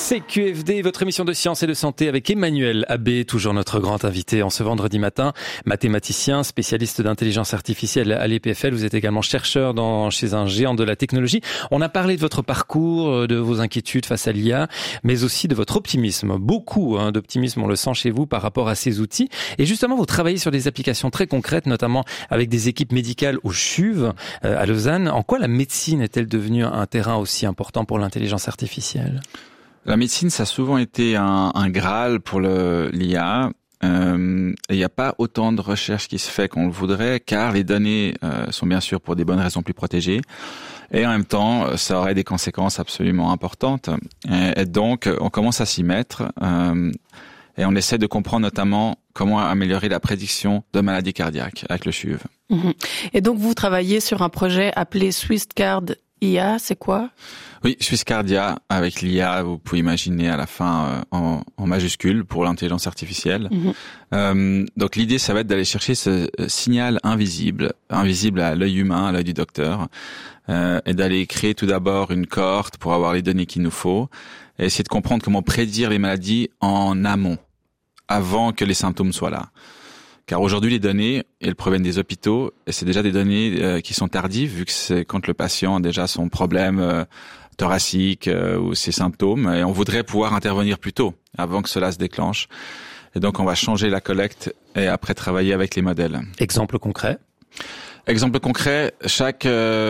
CQFD, votre émission de science et de santé avec Emmanuel Abbé, toujours notre grand invité en ce vendredi matin, mathématicien, spécialiste d'intelligence artificielle à l'EPFL. Vous êtes également chercheur chez un géant de la technologie. On a parlé de votre parcours, de vos inquiétudes face à l'IA, mais aussi de votre optimisme. Beaucoup d'optimisme, on le sent chez vous par rapport à ces outils. Et justement, vous travaillez sur des applications très concrètes, notamment avec des équipes médicales au CHUV, à Lausanne. En quoi la médecine est-elle devenue un terrain aussi important pour l'intelligence artificielle ? La médecine, ça a souvent été un Graal pour l'IA. Il n'y a pas autant de recherche qui se fait qu'on le voudrait, car les données sont bien sûr pour des bonnes raisons plus protégées. Et en même temps, ça aurait des conséquences absolument importantes. Et donc, on commence à s'y mettre. Et on essaie de comprendre notamment comment améliorer la prédiction de maladies cardiaques avec le CHUV. Et donc, vous travaillez sur un projet appelé Swisscard IA, c'est quoi ? Oui, Swisscardia, avec l'IA, vous pouvez imaginer à la fin en majuscule pour l'intelligence artificielle. Donc l'idée, ça va être d'aller chercher ce signal invisible à l'œil humain, à l'œil du docteur, et d'aller créer tout d'abord une cohorte pour avoir les données qu'il nous faut, et essayer de comprendre comment prédire les maladies en amont, avant que les symptômes soient là. Car aujourd'hui, les données, elles proviennent des hôpitaux, et c'est déjà des données qui sont tardives, vu que c'est quand le patient a déjà son problème thoracique ou ses symptômes, et on voudrait pouvoir intervenir plus tôt, avant que cela se déclenche. Et donc, on va changer la collecte et après travailler avec les modèles. Exemple concret ? Exemple concret, chaque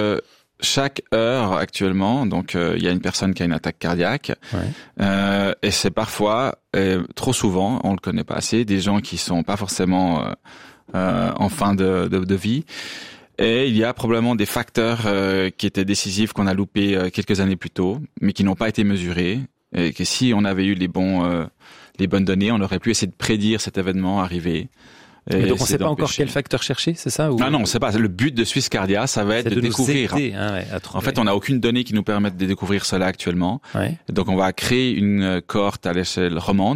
heure actuellement, donc il y a une personne qui a une attaque cardiaque, et c'est parfois, trop souvent, on le connaît pas assez, des gens qui sont pas forcément en fin de vie. Et il y a probablement des facteurs qui étaient décisifs qu'on a loupés quelques années plus tôt, mais qui n'ont pas été mesurés. Et que si on avait eu les bonnes données, on aurait pu essayer de prédire cet événement arriver. Et donc on ne sait pas encore quel facteur chercher, c'est ça ou... Ah non, on ne sait pas. Le but de Swisscardia, ça va être de découvrir. Nous aider, en fait, on n'a aucune donnée qui nous permette de découvrir cela actuellement. Et donc on va créer une cohorte à l'échelle romande.